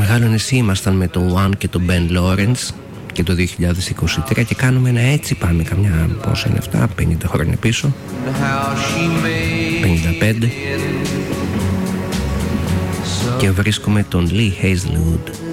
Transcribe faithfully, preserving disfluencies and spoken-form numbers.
Μεγάλο νησί ήμασταν με τον One και τον Ben Lawrence και το δύο χιλιάδες είκοσι τρία και κάνουμε ένα έτσι πάμε καμιά πόσα είναι αυτά, πενήντα χρόνια πίσω, πενήντα πέντε, και βρίσκουμε τον Lee Hazlewood